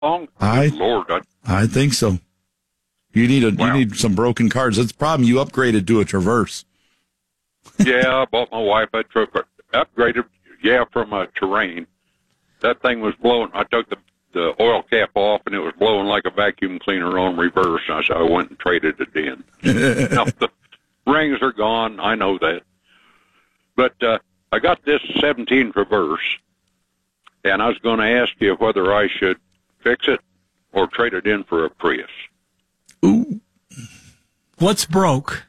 long? Good Lord. I think so. You need some broken cards. That's the problem. You upgraded to a Traverse. Yeah, I bought my wife a truck. Upgraded, from a Terrain. That thing was blowing. I took the oil cap off, and it was blowing like a vacuum cleaner on reverse. So I went and traded it in. Now, the rings are gone. I know that. But I got this 17 Traverse, and I was going to ask you whether I should fix it or trade it in for a Prius. Ooh. What's broke?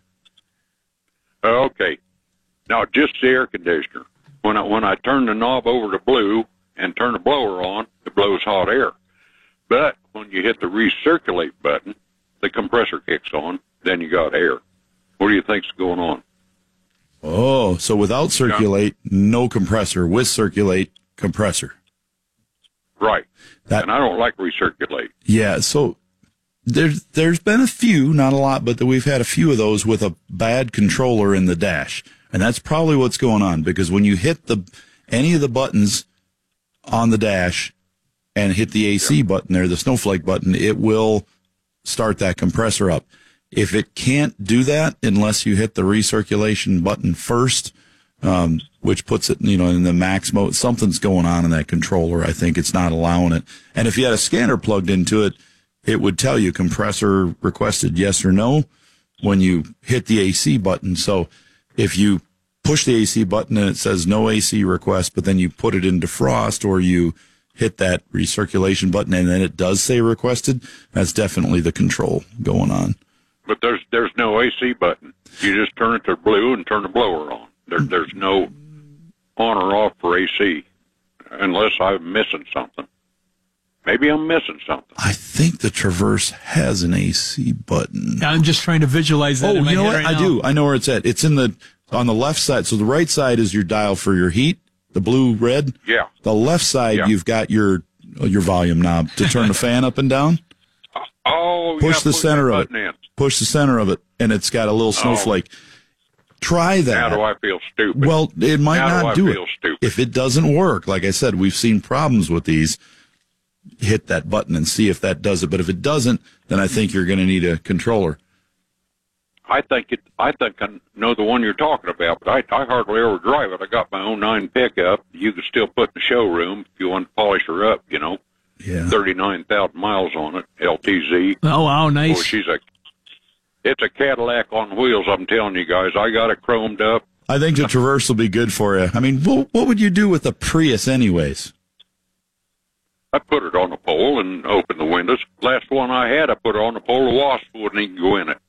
Okay. Now, just the air conditioner. When I turn the knob over to blue and turn the blower on, it blows hot air. But when you hit the recirculate button, the compressor kicks on, then you got air. What do you think's going on? Oh, so without circulate, no compressor. With circulate, compressor. Right. And I don't like recirculate. Yeah, so there's been a few, not a lot, but we've had a few of those with a bad controller in the dash. And that's probably what's going on, because when you hit any of the buttons on the dash and hit the AC button there, the snowflake button, it will start that compressor up. If it can't do that unless you hit the recirculation button first, which puts it, in the max mode, something's going on in that controller. I think it's not allowing it. And if you had a scanner plugged into it, it would tell you compressor requested yes or no when you hit the AC button. So if you push the AC button and it says no AC request, but then you put it in defrost or you hit that recirculation button and then it does say requested, that's definitely the control going on. But there's no AC button. You just turn it to blue and turn the blower on. There's no on or off for AC, unless I'm missing something. Maybe I'm missing something. I think the Traverse has an AC button. I'm just trying to visualize that in my head right now. I do. I know where it's at. It's on the left side. So the right side is your dial for your heat, the blue, red. Yeah. The left side, you've got your volume knob to turn the fan up and down. Push the center of it. Push the center of it, and it's got a little snowflake. Try that. Now do I feel stupid? Well, it might not do it. Stupid. If it doesn't work, like I said, we've seen problems with these. Hit that button and see if that does it. But if it doesn't, then I think you're going to need a controller. I think I know the one you're talking about, but I hardly ever drive it. I got my own 9 pickup. You can still put in the showroom if you want to polish her up, Yeah. 39,000 miles on it, LTZ. Oh, wow, nice. Boy, it's a Cadillac on wheels, I'm telling you guys. I got it chromed up. I think the Traverse will be good for you. I mean, what would you do with a Prius anyways? I put it on the pole and opened the windows. Last one I had, I put it on the pole. The wasp wouldn't even go in it.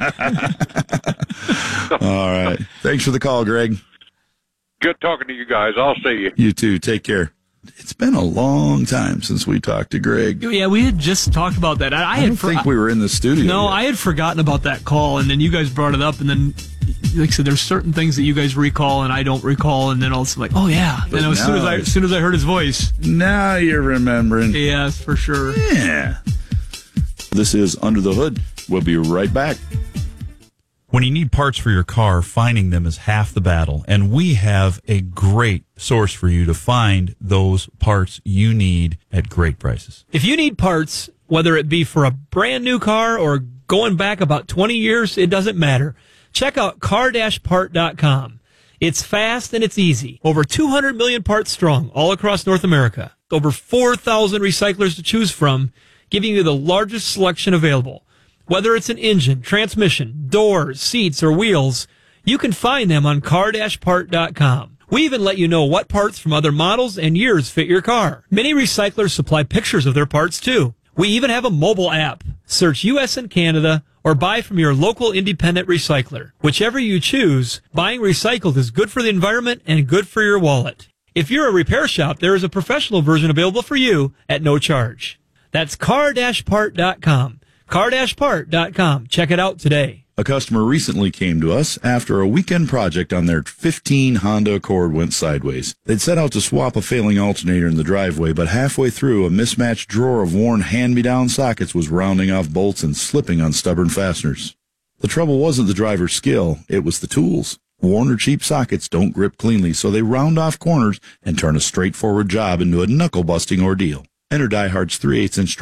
All right. Thanks for the call, Greg. Good talking to you guys. I'll see you. You too. Take care. It's been a long time since we talked to Greg. Yeah, we had just talked about that. I don't think we were in the studio. No, yet. I had forgotten about that call, and then you guys brought it up, and then, like I said, there's certain things that you guys recall and I don't recall, and then also like, oh yeah. And as soon as I heard his voice, now you're remembering. Yes, for sure. Yeah. This is Under the Hood. We'll be right back. When you need parts for your car, finding them is half the battle, and we have a great source for you to find those parts you need at great prices. If you need parts, whether it be for a brand new car or going back about 20 years, it doesn't matter. Check out car-part.com. It's fast and it's easy. Over 200 million parts strong all across North America. Over 4,000 recyclers to choose from, giving you the largest selection available. Whether it's an engine, transmission, doors, seats, or wheels, you can find them on car-part.com. We even let you know what parts from other models and years fit your car. Many recyclers supply pictures of their parts, too. We even have a mobile app. Search U.S. and Canada or buy from your local independent recycler. Whichever you choose, buying recycled is good for the environment and good for your wallet. If you're a repair shop, there is a professional version available for you at no charge. That's car-part.com. car-part.com. Check it out today. A customer recently came to us after a weekend project on their 15 Honda Accord went sideways. They'd set out to swap a failing alternator in the driveway, but halfway through, a mismatched drawer of worn hand-me-down sockets was rounding off bolts and slipping on stubborn fasteners. The trouble wasn't the driver's skill, it was the tools. Worn or cheap sockets don't grip cleanly, so they round off corners and turn a straightforward job into a knuckle-busting ordeal. Enter Die Hard's 3/8 inch